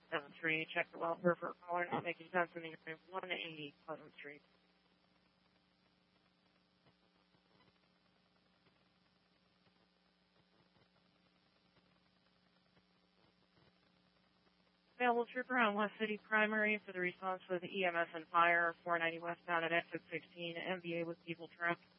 7-3, check the well for caller not making sense in the area of 180 Pleasant Street. Available trooper on West City Primary for the response with EMS and fire, 490 westbound at exit 16, MVA with people trapped.